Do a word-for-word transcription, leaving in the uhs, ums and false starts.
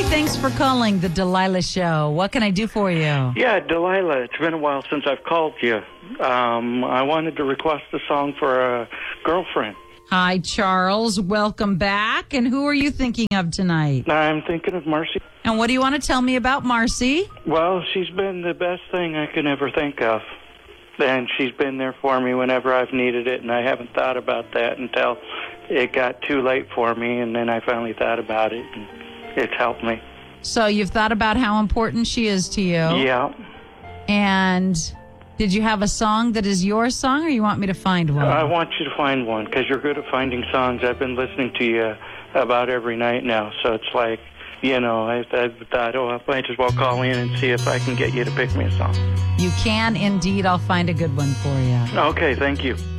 thanks for calling the Delilah Show. What can I do for you? Yeah, Delilah, it's been a while since I've called you. Um, I wanted to request a song for a girlfriend. Hi, Charles. Welcome back. And who are you thinking of tonight? I'm thinking of Marcy. And what do you want to tell me about Marcy? Well, she's been the best thing I could ever think of. And she's been there for me whenever I've needed it, and I haven't thought about that until it got too late for me, and then I finally thought about it, and it's helped me. So you've thought about how important she is to you? Yeah. And did you have a song that is your song, or you want me to find one? I want you to find one, because you're good at finding songs. I've been listening to you about every night now, so it's like, you know, I, I thought, oh, I might as well call in and see if I can get you to pick me a song. You can indeed. I'll find a good one for you. Okay, thank you.